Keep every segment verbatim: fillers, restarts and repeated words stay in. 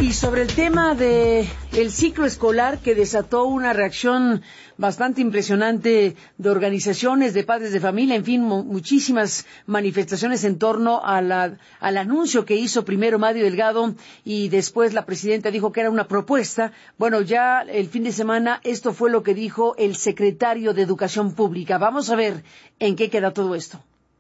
Y sobre el tema de el ciclo escolar que desató una reacción bastante impresionante de organizaciones, de padres de familia, en fin, mu- muchísimas manifestaciones en torno a la, al anuncio que hizo primero Mario Delgado y después la presidenta dijo que era una propuesta. Bueno, ya el fin de semana esto fue lo que dijo el secretario de Educación Pública. Vamos a ver en qué queda todo esto.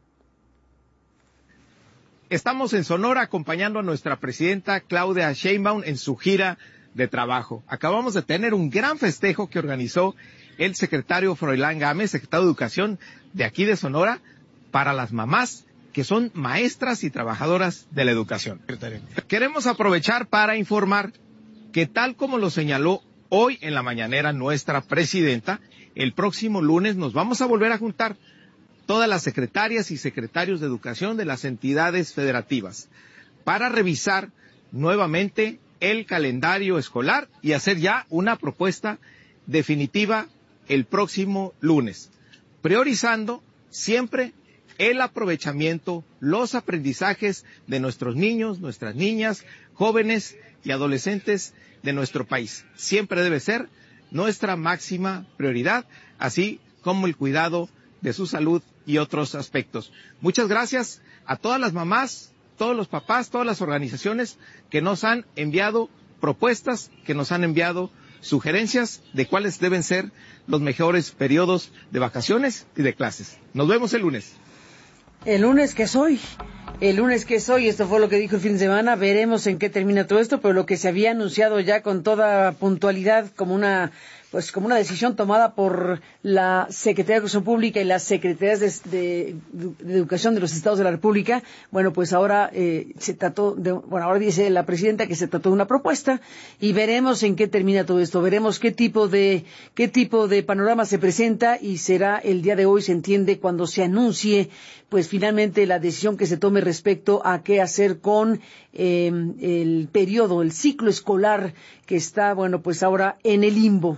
Estamos en Sonora acompañando a nuestra presidenta Claudia Sheinbaum en su gira de trabajo. Acabamos de tener un gran festejo que organizó el secretario Froilán Gámez, secretario de Educación de aquí de Sonora, para las mamás que son maestras y trabajadoras de la educación. Queremos aprovechar para informar que tal como lo señaló hoy en la mañanera nuestra presidenta, el próximo lunes nos vamos a volver a juntar todas las secretarias y secretarios de educación de las entidades federativas para revisar nuevamente el calendario escolar y hacer ya una propuesta definitiva el próximo lunes, priorizando siempre el aprovechamiento, los aprendizajes de nuestros niños, nuestras niñas, jóvenes y adolescentes de nuestro país. Siempre debe ser nuestra máxima prioridad, así como el cuidado de su salud y otros aspectos. Muchas gracias a todas las mamás, todos los papás, todas las organizaciones que nos han enviado propuestas, que nos han enviado sugerencias de cuáles deben ser los mejores periodos de vacaciones y de clases. Nos vemos el lunes. El lunes que es hoy. El lunes que es hoy, esto fue lo que dijo el fin de semana, veremos en qué termina todo esto, pero lo que se había anunciado ya con toda puntualidad como una pues como una decisión tomada por la Secretaría de Educación Pública y las Secretarías de, de, de Educación de los Estados de la República, bueno, pues ahora eh, se trató de, bueno, ahora dice la presidenta que se trató de una propuesta y veremos en qué termina todo esto, veremos qué tipo de, qué tipo de panorama se presenta y será el día de hoy, se entiende, cuando se anuncie, pues finalmente la decisión que se tome respecto a qué hacer con eh, el periodo, el ciclo escolar que está, bueno, pues ahora en el limbo.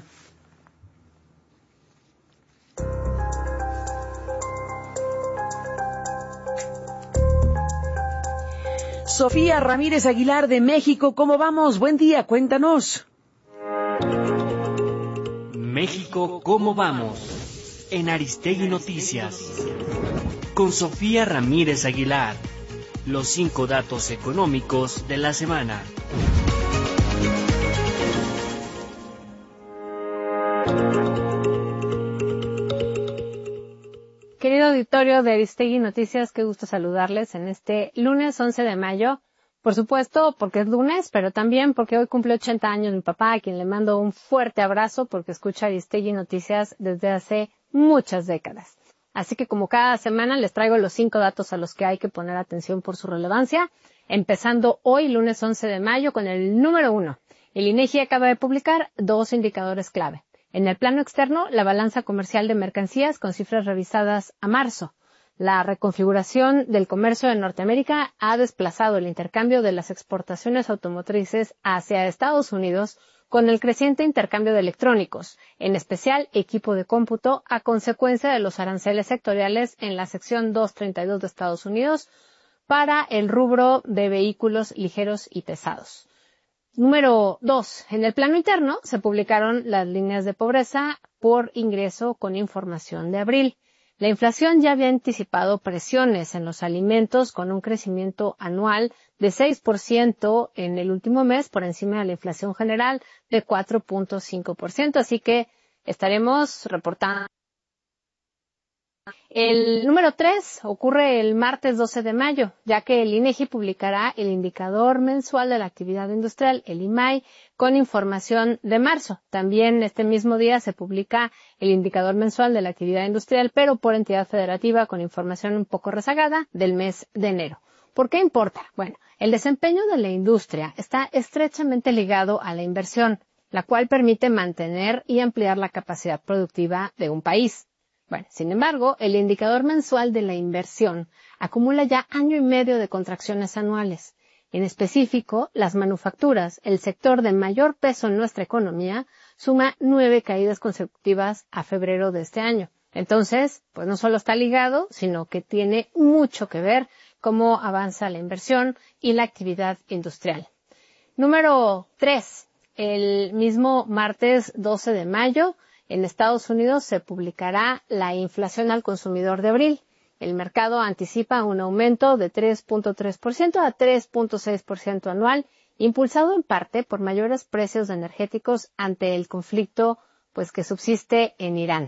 Sofía Ramírez Aguilar de México, ¿cómo vamos? Buen día, cuéntanos. México, ¿cómo vamos? En Aristegui Noticias. Con Sofía Ramírez Aguilar. Los cinco datos económicos de la semana. Querido auditorio de Aristegui Noticias, qué gusto saludarles en este lunes once de mayo. Por supuesto, porque es lunes, pero también porque hoy cumple ochenta años mi papá, a quien le mando un fuerte abrazo porque escucha Aristegui Noticias desde hace muchas décadas. Así que como cada semana les traigo los cinco datos a los que hay que poner atención por su relevancia, empezando hoy, lunes once de mayo, con el número uno. El INEGI acaba de publicar dos indicadores clave. En el plano externo, la balanza comercial de mercancías con cifras revisadas a marzo. La reconfiguración del comercio en Norteamérica ha desplazado el intercambio de las exportaciones automotrices hacia Estados Unidos con el creciente intercambio de electrónicos, en especial equipo de cómputo, a consecuencia de los aranceles sectoriales en la sección doscientos treinta y dos de Estados Unidos para el rubro de vehículos ligeros y pesados. Número dos. En el plano interno se publicaron las líneas de pobreza por ingreso con información de abril. La inflación ya había anticipado presiones en los alimentos con un crecimiento anual de seis por ciento en el último mes por encima de la inflación general de cuatro punto cinco por ciento. Así que estaremos reportando. El número tres ocurre el martes doce de mayo, ya que el INEGI publicará el indicador mensual de la actividad industrial, el I M A I, con información de marzo. También este mismo día se publica el indicador mensual de la actividad industrial, pero por entidad federativa con información un poco rezagada del mes de enero. ¿Por qué importa? Bueno, el desempeño de la industria está estrechamente ligado a la inversión, la cual permite mantener y ampliar la capacidad productiva de un país. Bueno, sin embargo, el indicador mensual de la inversión acumula ya año y medio de contracciones anuales. En específico, las manufacturas, el sector de mayor peso en nuestra economía, suma nueve caídas consecutivas a febrero de este año. Entonces, pues no solo está ligado, sino que tiene mucho que ver cómo avanza la inversión y la actividad industrial. Número tres, el mismo martes doce de mayo, en Estados Unidos se publicará la inflación al consumidor de abril. El mercado anticipa un aumento de tres punto tres por ciento a tres punto seis por ciento anual, impulsado en parte por mayores precios de energéticos ante el conflicto pues que subsiste en Irán.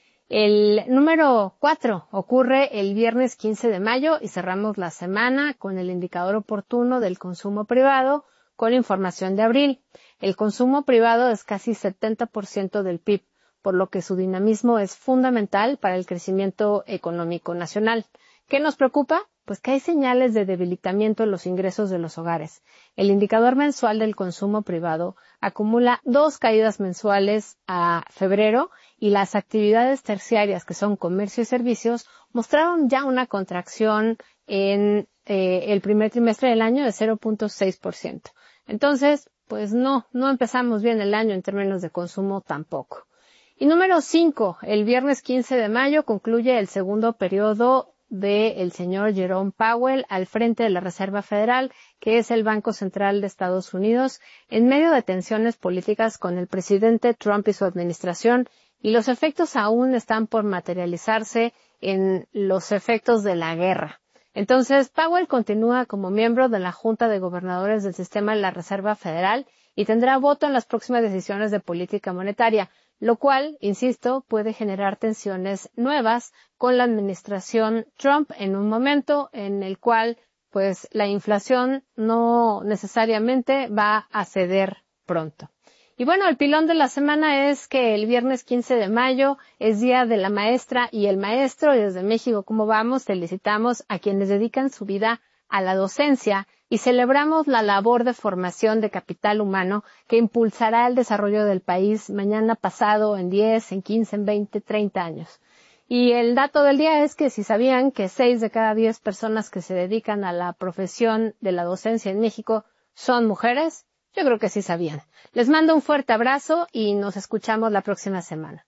El número cuatro ocurre el viernes quince de mayo y cerramos la semana con el indicador oportuno del consumo privado con información de abril. El consumo privado es casi setenta por ciento del P I B, por lo que su dinamismo es fundamental para el crecimiento económico nacional. ¿Qué nos preocupa? Pues que hay señales de debilitamiento en los ingresos de los hogares. El indicador mensual del consumo privado acumula dos caídas mensuales a febrero y las actividades terciarias, que son comercio y servicios, mostraron ya una contracción en eh, el primer trimestre del año de cero punto seis por ciento. Entonces, pues no, no empezamos bien el año en términos de consumo tampoco. Y número cinco, el viernes quince de mayo concluye el segundo periodo del señor Jerome Powell al frente de la Reserva Federal, que es el Banco Central de Estados Unidos, en medio de tensiones políticas con el presidente Trump y su administración, y los efectos aún están por materializarse en los efectos de la guerra. Entonces, Powell continúa como miembro de la Junta de Gobernadores del Sistema de la Reserva Federal y tendrá voto en las próximas decisiones de política monetaria, lo cual, insisto, puede generar tensiones nuevas con la administración Trump en un momento en el cual, pues, la inflación no necesariamente va a ceder pronto. Y bueno, el pilón de la semana es que el viernes quince de mayo es Día de la Maestra y el Maestro, y desde México, ¿cómo vamos? Felicitamos a quienes dedican su vida a la docencia y celebramos la labor de formación de capital humano que impulsará el desarrollo del país mañana, pasado, en diez, en quince, en veinte, treinta años. Y el dato del día es que si sabían que seis de cada diez personas que se dedican a la profesión de la docencia en México son mujeres, yo creo que sí sabían. Les mando un fuerte abrazo y nos escuchamos la próxima semana.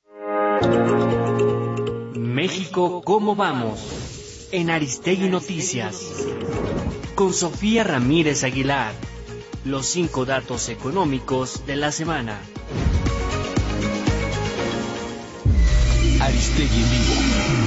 México, ¿cómo vamos? En Aristegui Noticias, con Sofía Ramírez Aguilar, los cinco datos económicos de la semana. Aristegui en vivo.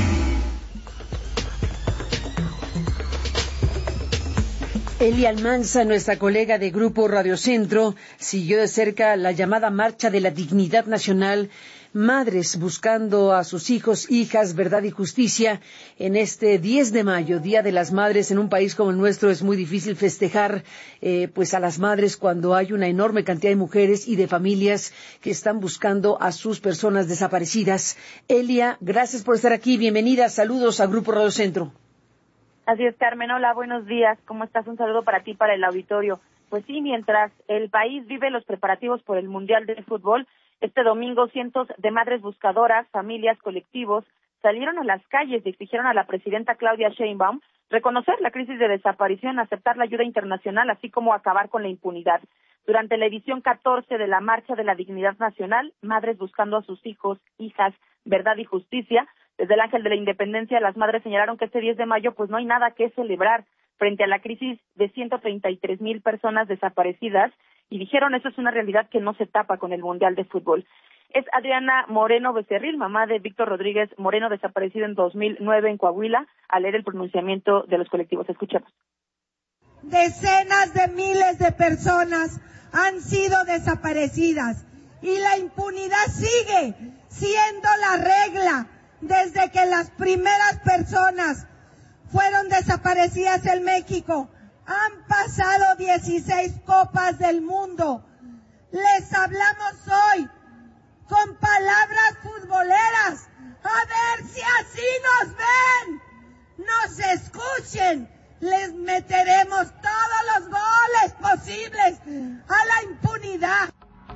Elia Almanza, nuestra colega de Grupo Radio Centro, siguió de cerca la llamada Marcha de la Dignidad Nacional, madres buscando a sus hijos, hijas, verdad y justicia. En este diez de mayo, Día de las Madres, en un país como el nuestro es muy difícil festejar eh, pues a las madres cuando hay una enorme cantidad de mujeres y de familias que están buscando a sus personas desaparecidas. Elia, gracias por estar aquí, bienvenida, saludos a Grupo Radio Centro. Así es, Carmen, hola, buenos días, ¿cómo estás? Un saludo para ti, para el auditorio. Pues sí, mientras el país vive los preparativos por el Mundial de Fútbol, este domingo cientos de madres buscadoras, familias, colectivos, salieron a las calles y exigieron a la presidenta Claudia Sheinbaum reconocer la crisis de desaparición, aceptar la ayuda internacional, así como acabar con la impunidad. Durante la edición catorce de la Marcha de la Dignidad Nacional, madres buscando a sus hijos, hijas, verdad y justicia, desde el Ángel de la Independencia, las madres señalaron que este diez de mayo pues no hay nada que celebrar frente a la crisis de ciento treinta y tres mil personas desaparecidas, y dijeron eso es una realidad que no se tapa con el Mundial de Fútbol. Es Adriana Moreno Becerril, mamá de Víctor Rodríguez Moreno, desaparecido en dos mil nueve en Coahuila, a leer el pronunciamiento de los colectivos. Escuchemos. Decenas de miles de personas han sido desaparecidas y la impunidad sigue siendo la regla desde que las primeras personas fueron desaparecidas en México. Han pasado dieciséis copas del mundo. Les hablamos hoy con palabras futboleras. A ver si así nos ven, nos escuchen. Les meteremos todos los goles posibles a la impunidad.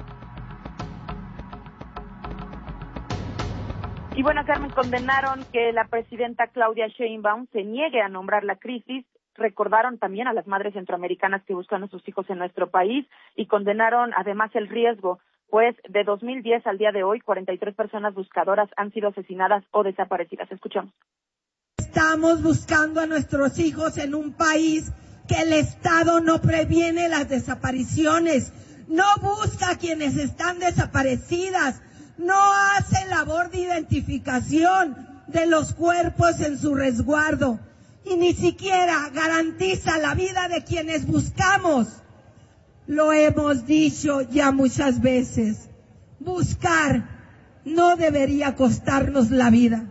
Y bueno, Carmen, condenaron que la presidenta Claudia Sheinbaum se niegue a nombrar la crisis. Recordaron también a las madres centroamericanas que buscan a sus hijos en nuestro país y condenaron además el riesgo, pues de dos mil diez al día de hoy, cuarenta y tres personas buscadoras han sido asesinadas o desaparecidas. Escuchamos. Estamos buscando a nuestros hijos en un país que el Estado no previene las desapariciones, no busca a quienes están desaparecidas, no hace labor de identificación de los cuerpos en su resguardo y ni siquiera garantiza la vida de quienes buscamos. Lo hemos dicho ya muchas veces, buscar no debería costarnos la vida.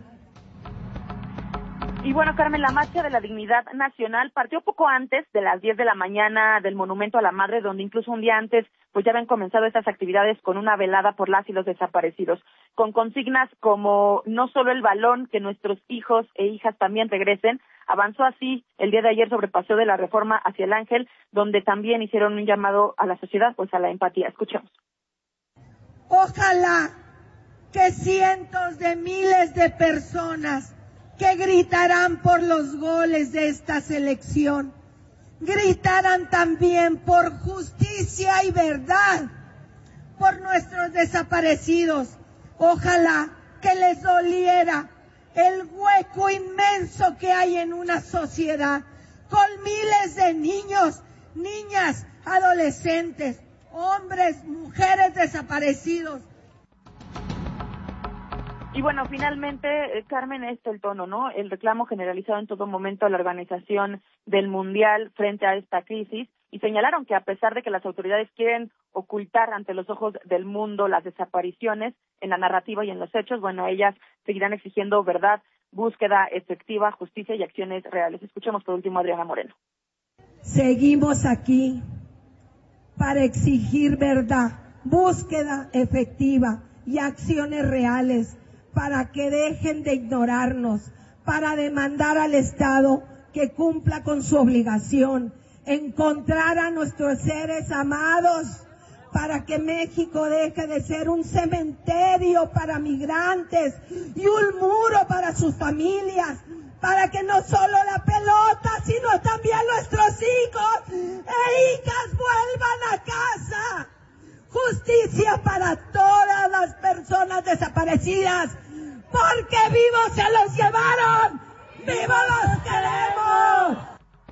Y bueno, Carmen, la Marcha de la Dignidad Nacional partió poco antes de las diez de la mañana del Monumento a la Madre, donde incluso un día antes pues ya habían comenzado estas actividades con una velada por las y los desaparecidos, con consignas como no solo el balón, que nuestros hijos e hijas también regresen. Avanzó así el día de ayer sobre Paseo de la Reforma hacia el Ángel, donde también hicieron un llamado a la sociedad, pues a la empatía. Escuchemos. Ojalá que cientos de miles de personas que gritarán por los goles de esta selección, gritarán también por justicia y verdad, por nuestros desaparecidos. Ojalá que les doliera el hueco inmenso que hay en una sociedad, con miles de niños, niñas, adolescentes, hombres, mujeres desaparecidos. Y bueno, finalmente, eh, Carmen, este el tono, ¿no? El reclamo generalizado en todo momento a la organización del Mundial frente a esta crisis, y señalaron que a pesar de que las autoridades quieren ocultar ante los ojos del mundo las desapariciones en la narrativa y en los hechos, bueno, ellas seguirán exigiendo verdad, búsqueda efectiva, justicia y acciones reales. Escuchemos por último a Adriana Moreno. Seguimos aquí para exigir verdad, búsqueda efectiva y acciones reales, para que dejen de ignorarnos, para demandar al Estado que cumpla con su obligación, encontrar a nuestros seres amados, para que México deje de ser un cementerio para migrantes y un muro para sus familias, para que no solo la pelota, sino también nuestros hijos e hijas vuelvan a casa. Justicia para todas las personas desaparecidas, porque vivos se los llevaron, ¡vivos los queremos!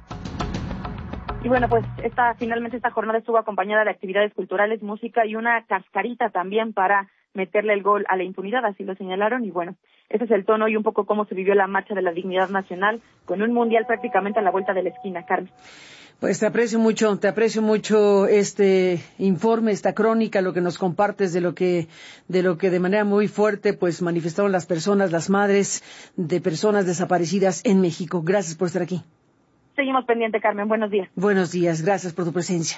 Y bueno, pues esta finalmente esta jornada estuvo acompañada de actividades culturales, música y una cascarita también para meterle el gol a la impunidad, así lo señalaron. Y bueno, ese es el tono y un poco cómo se vivió la Marcha de la Dignidad Nacional, con un mundial prácticamente a la vuelta de la esquina, Carmen. Pues te aprecio mucho, te aprecio mucho este informe, esta crónica, lo que nos compartes de lo que, de lo que de manera muy fuerte, pues manifestaron las personas, las madres de personas desaparecidas en México. Gracias por estar aquí. Seguimos pendiente, Carmen. Buenos días. Buenos días, gracias por tu presencia.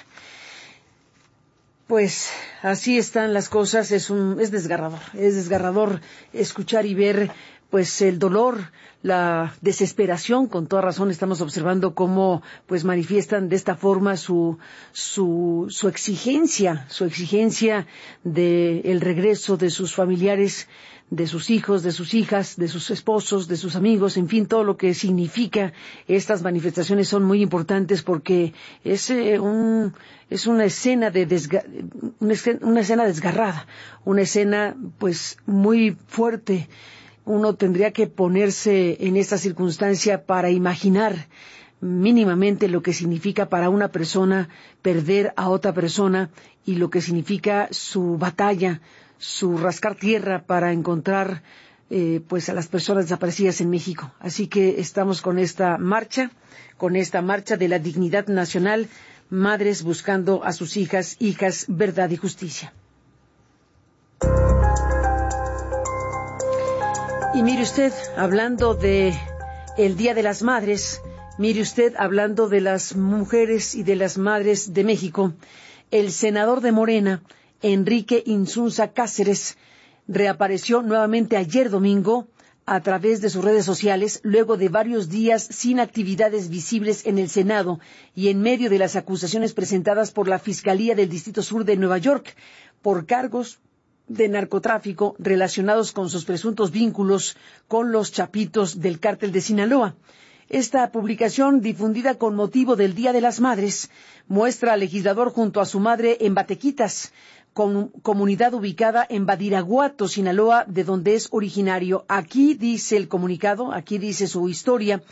Pues así están las cosas, es un, es desgarrador, es desgarrador escuchar y ver pues el dolor, la desesperación. Con toda razón estamos observando cómo pues manifiestan de esta forma su su su exigencia, su exigencia de el regreso de sus familiares, de sus hijos, de sus hijas, de sus esposos, de sus amigos, en fin, todo lo que significa estas manifestaciones son muy importantes porque es eh, un es una escena de desga, una, escena, una escena desgarrada, una escena pues muy fuerte. Uno tendría que ponerse en esta circunstancia para imaginar mínimamente lo que significa para una persona perder a otra persona y lo que significa su batalla, su rascar tierra para encontrar eh, pues a las personas desaparecidas en México. Así que estamos con esta marcha, con esta marcha de la dignidad nacional, madres buscando a sus hijas, hijas, verdad y justicia. Y mire usted, hablando de el Día de las Madres, mire usted, hablando de las mujeres y de las madres de México, el senador de Morena, Enrique Insunza Cáceres, reapareció nuevamente ayer domingo a través de sus redes sociales, luego de varios días sin actividades visibles en el Senado y en medio de las acusaciones presentadas por la Fiscalía del Distrito Sur de Nueva York por cargos de narcotráfico relacionados con sus presuntos vínculos con los chapitos del cártel de Sinaloa. Esta publicación, difundida con motivo del Día de las Madres, muestra al legislador junto a su madre en Batequitas, con, comunidad ubicada en Badiraguato, Sinaloa, de donde es originario. Aquí dice el comunicado, aquí dice su historia,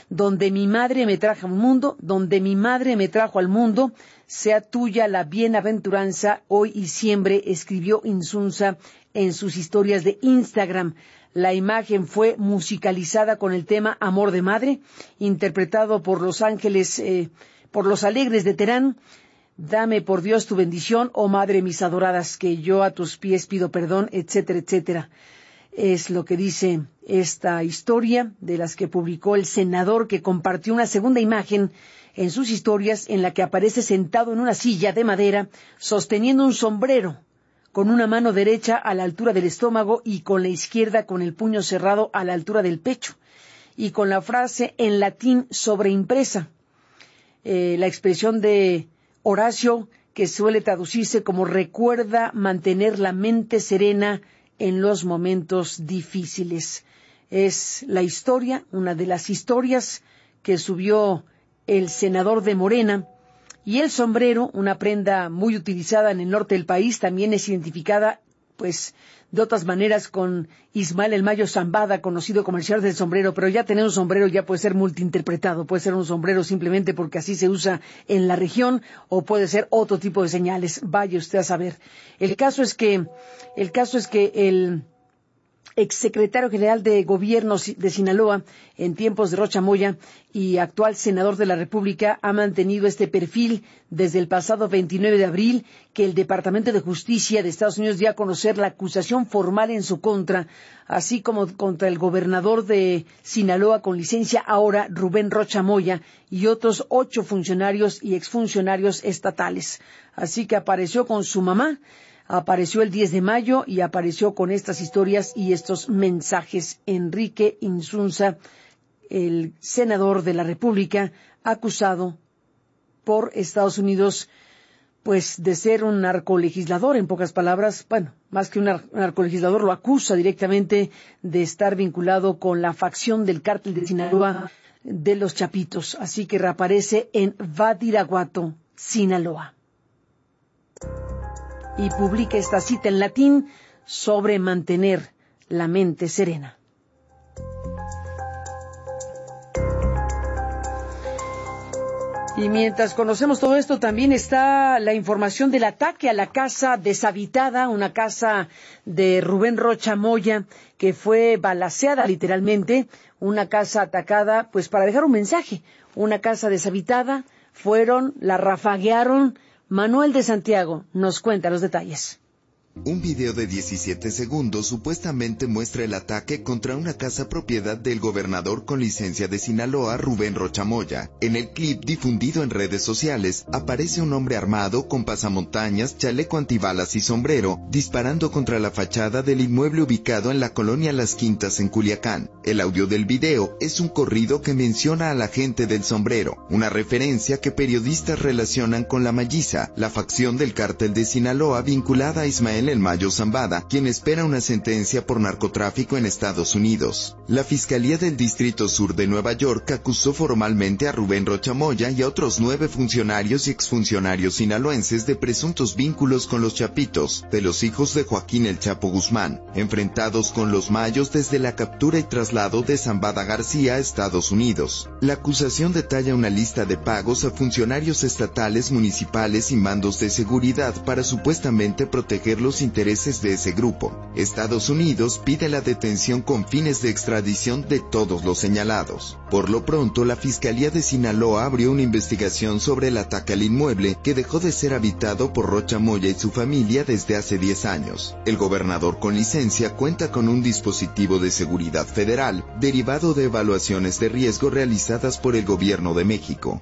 donde mi madre me trajo al mundo, donde mi madre me trajo al mundo, sea tuya la bienaventuranza, hoy y siempre, escribió Insunza en sus historias de Instagram. La imagen fue musicalizada con el tema Amor de Madre, interpretado por Los Ángeles, eh, por Los Alegres de Terán. Dame por Dios tu bendición, oh Madre mis adoradas, que yo a tus pies pido perdón, etcétera, etcétera. Es lo que dice esta historia de las que publicó el senador, que compartió una segunda imagen en sus historias en la que aparece sentado en una silla de madera, sosteniendo un sombrero, con una mano derecha a la altura del estómago y con la izquierda con el puño cerrado a la altura del pecho, y con la frase en latín sobreimpresa. Eh, la expresión de Horacio, que suele traducirse como recuerda mantener la mente serena en los momentos difíciles. Es la historia, una de las historias que subió el senador de Morena. Y el sombrero, una prenda muy utilizada en el norte del país, también es identificada, pues, de otras maneras con Ismael El Mayo Zambada, conocido como el señor del sombrero, pero ya tener un sombrero ya puede ser multiinterpretado, puede ser un sombrero simplemente porque así se usa en la región, o puede ser otro tipo de señales, vaya usted a saber. El caso es que, el caso es que el exsecretario general de Gobierno de Sinaloa en tiempos de Rocha Moya y actual senador de la República ha mantenido este perfil desde el pasado veintinueve de abril, que el Departamento de Justicia de Estados Unidos dio a conocer la acusación formal en su contra, así como contra el gobernador de Sinaloa con licencia ahora, Rubén Rocha Moya, y otros ocho funcionarios y exfuncionarios estatales. Así que apareció con su mamá, apareció el diez de mayo y apareció con estas historias y estos mensajes. Enrique Insunza, el senador de la República, acusado por Estados Unidos, pues, de ser un narcolegislador, en pocas palabras. Bueno, más que un nar- narcolegislador, lo acusa directamente de estar vinculado con la facción del cártel de Sinaloa de los Chapitos. Así que reaparece en Badiraguato, Sinaloa. Y publica esta cita en latín sobre mantener la mente serena. Y mientras conocemos todo esto, también está la información del ataque a la casa deshabitada, una casa de Rubén Rocha Moya, que fue balaceada literalmente, una casa atacada, pues para dejar un mensaje, una casa deshabitada, fueron, la rafaguearon. Manuel de Santiago nos cuenta los detalles. Un video de diecisiete segundos supuestamente muestra el ataque contra una casa propiedad del gobernador con licencia de Sinaloa, Rubén Rocha Moya. En el clip difundido en redes sociales, aparece un hombre armado con pasamontañas, chaleco antibalas y sombrero, disparando contra la fachada del inmueble ubicado en la colonia Las Quintas en Culiacán. El audio del video es un corrido que menciona a la gente del sombrero, una referencia que periodistas relacionan con la Malliza, la facción del cártel de Sinaloa vinculada a Ismael El Mayo Zambada, quien espera una sentencia por narcotráfico en Estados Unidos. La Fiscalía del Distrito Sur de Nueva York acusó formalmente a Rubén Rocha Moya y a otros nueve funcionarios y exfuncionarios sinaloenses de presuntos vínculos con los Chapitos, de los hijos de Joaquín El Chapo Guzmán, enfrentados con los Mayos desde la captura y traslado de Zambada García a Estados Unidos. La acusación detalla una lista de pagos a funcionarios estatales, municipales y mandos de seguridad para supuestamente proteger los intereses de ese grupo. Estados Unidos pide la detención con fines de extradición de todos los señalados. Por lo pronto, la Fiscalía de Sinaloa abrió una investigación sobre el ataque al inmueble que dejó de ser habitado por Rocha Moya y su familia desde hace diez años. El gobernador con licencia cuenta con un dispositivo de seguridad federal derivado de evaluaciones de riesgo realizadas por el Gobierno de México.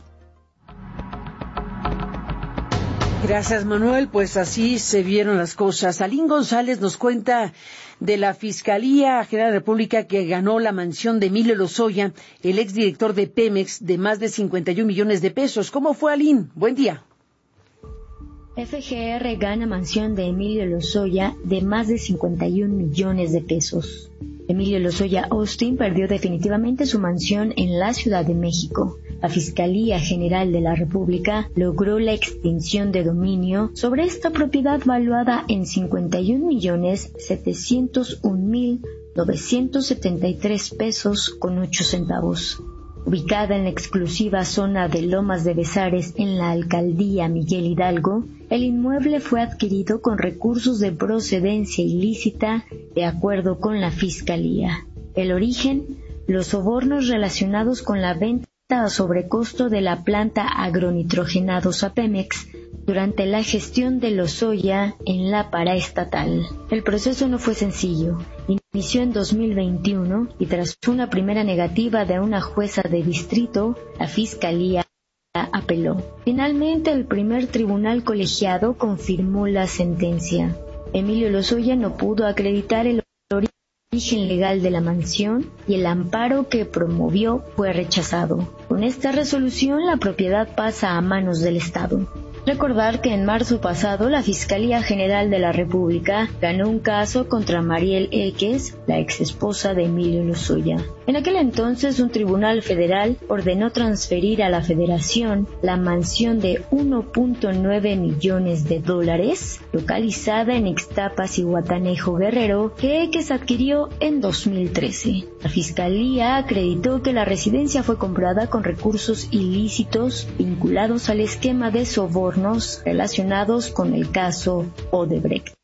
Gracias, Manuel. Pues así se vieron las cosas. Alín González nos cuenta de la Fiscalía General de la República que ganó la mansión de Emilio Lozoya, el exdirector de Pemex, de más de cincuenta y un millones de pesos. ¿Cómo fue, Alín? Buen día. F G R gana mansión de Emilio Lozoya de más de cincuenta y un millones de pesos. Emilio Lozoya Austin perdió definitivamente su mansión en la Ciudad de México. La Fiscalía General de la República logró la extinción de dominio sobre esta propiedad valuada en cincuenta y un millones setecientos un mil novecientos setenta y tres pesos con ocho centavos. ubicada en la exclusiva zona de Lomas de Bezares en la alcaldía Miguel Hidalgo, el inmueble fue adquirido con recursos de procedencia ilícita de acuerdo con la Fiscalía. El origen, los sobornos relacionados con la venta a sobrecosto de la planta agronitrogenados a Pemex durante la gestión de Lozoya en la paraestatal. El proceso no fue sencillo. Inició en dos mil veintiuno y tras una primera negativa de una jueza de distrito, la Fiscalía apeló. Finalmente, el primer tribunal colegiado confirmó la sentencia. Emilio Lozoya no pudo acreditar el origen legal de la mansión y el amparo que promovió fue rechazado. Con esta resolución, la propiedad pasa a manos del Estado. Recordar que en marzo pasado la Fiscalía General de la República ganó un caso contra Mariel Eques, la exesposa de Emilio Lozoya. En aquel entonces, un tribunal federal ordenó transferir a la Federación la mansión de uno punto nueve millones de dólares, localizada en Ixtapas y Guatanejo, Guerrero, que Eques adquirió en dos mil trece. La Fiscalía acreditó que la residencia fue comprada con recursos ilícitos vinculados al esquema de sobornos relacionados con el caso Odebrecht.